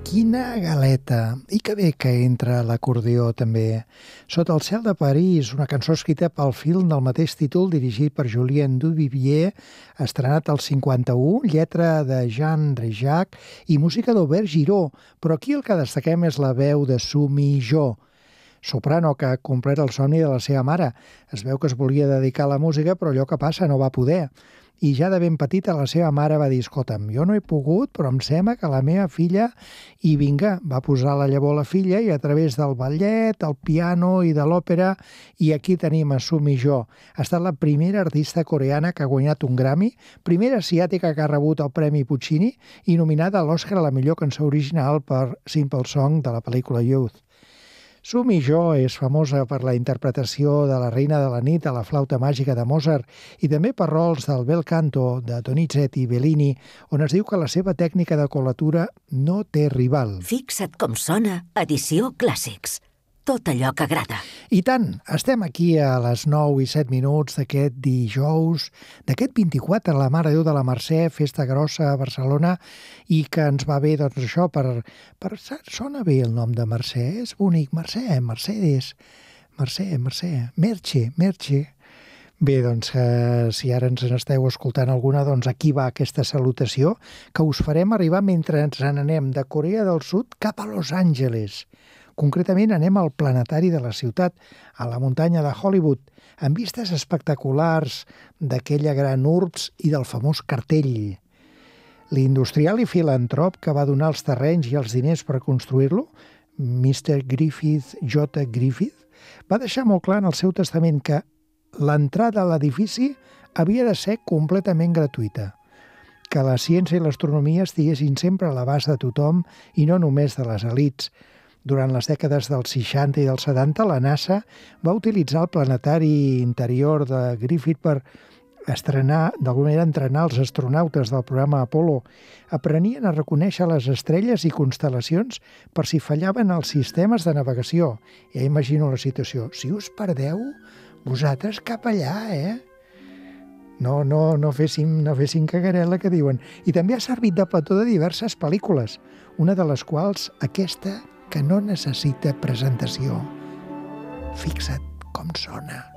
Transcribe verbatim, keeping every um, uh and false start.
Quina galeta! I que bé que entra l'acordió també. Sota el cel de París, una cançó escrita pel film del mateix títol dirigit per Julien Duvivier, estrenat al cinquanta-u, lletra de Jean Rejac i música d'Aubert Giró, però aquí el que destaquem és la veu de Sumi Jo, soprano que ha complert el somni de la seva mare. Es veu que es volia dedicar a la música, però allò que passa no va poder. I ja de ben petita la seva mare va dir: escolta'm, jo no he pogut, però em sembla que la meva filla... I vinga, va posar la llavor a la filla i a través del ballet, el piano i de l'òpera, i aquí tenim a Sumi Jo. Ha estat la primera artista coreana que ha guanyat un Grammy, primera asiàtica que ha rebut el Premi Puccini i nominada a l'Oscar a la millor cançó original per Simple Song de la pel·lícula Youth. Sumi Jo és famosa per la interpretació de La reina de la nit a la flauta màgica de Mozart i també per rols del bel canto de Donizetti i Bellini, on es diu que la seva tècnica de colatura no té rival. Fixa't com sona Edició Clàssics. Tot allò que agrada. I tant, estem aquí a les nou i set minuts d'aquest dijous, d'aquest vint-i-quatre, la Mare de Déu de la Mercè, festa grossa a Barcelona, i que ens va bé, doncs això, per... per sona bé el nom de Mercè, és bonic, Mercè, Mercedes, Mercè, Mercè, Merche, Merche. Bé, doncs, eh, si ara ens n'esteu escoltant alguna, doncs aquí va aquesta salutació que us farem arribar mentre ens n'anem de Corea del Sud cap a Los Angeles. Concretament anem al planetari de la ciutat, a la muntanya de Hollywood, amb vistes espectaculars d'aquella gran urbs i del famós cartell. L'industrial i filantrop que va donar els terrenys i els diners per construir-lo, mister Griffith J. Griffith, va deixar molt clar en el seu testament que l'entrada a l'edifici havia de ser completament gratuïta, que la ciència i l'astronomia estiguessin sempre a l'abast de tothom i no només de les elits. Durant les dècades dels seixanta i dels setanta, la NASA va utilitzar el planetari interior de Griffith per estrenar, d'alguna manera entrenar els astronautes del programa Apollo. Aprenien a reconèixer les estrelles i constel·lacions per si fallaven els sistemes de navegació. Ja imagino la situació. Si us perdeu, vosaltres cap allà, eh? No, no, no fessin, no fessin cagarela, que diuen. I també ha servit de plató de diverses pel·lícules, una de les quals aquesta que no necessita presentació. Fixa't com sona.